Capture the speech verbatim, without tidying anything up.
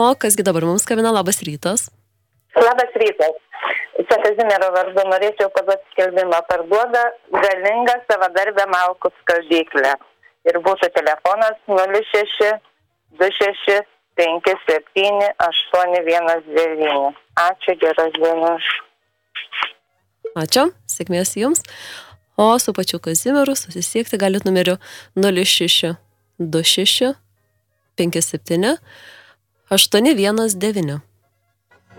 kasgi dabar mums skambina, labas rytas. Labas rytas. Čia Kazimiero vardu norėčiau paduoti skelbimą. Parduoda galingą savadarbę malkų skaldyklę. Ir būtų telefonas nulis šeši du šeši penki septyni aštuoni vienas devyni. Ačiū, geros dienos. Ačiū, sėkmės jums. O su pačiu Kazimieru susisiekti galit numeriu nulis šeši du šeši penki septyni aštuoni vienas devyni.